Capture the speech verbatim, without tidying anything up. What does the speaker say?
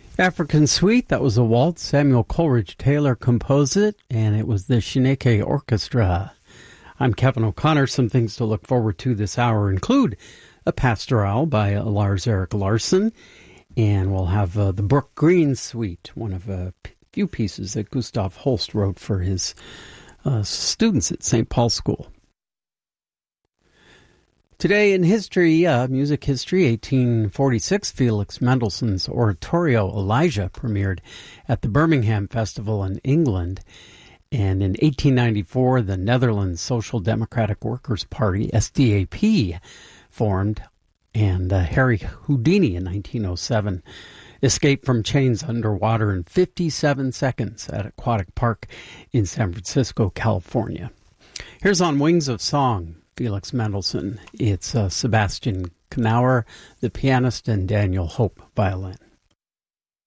African Suite, that was a waltz. Samuel Coleridge Taylor composed it, and it was the Shineke Orchestra. I'm Kevin O'Connor. Some things to look forward to this hour include a pastoral by uh, Lars Erik Larson, and we'll have uh, the Brook Green Suite, one of a p- few pieces that Gustav Holst wrote for his uh, students at Saint Paul's School. Today in history, uh, music history, eighteen forty-six, Felix Mendelssohn's oratorio Elijah premiered at the Birmingham Festival in England. And in eighteen ninety-four, the Netherlands Social Democratic Workers' Party, S D A P, formed. And uh, Harry Houdini in nineteen oh seven escaped from chains underwater in fifty-seven seconds at Aquatic Park in San Francisco, California. Here's On Wings of Song, Felix Mendelssohn. It's uh, Sebastian Knauer, the pianist, and Daniel Hope, violin.